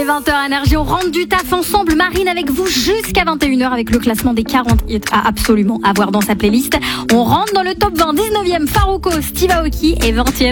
20h Énergie, on rentre du taf ensemble. Marine avec vous jusqu'à 21h avec le classement des 40 hits à absolument avoir dans sa playlist. On rentre dans le top 20, 19e Farouko, Steve Aoki et 20e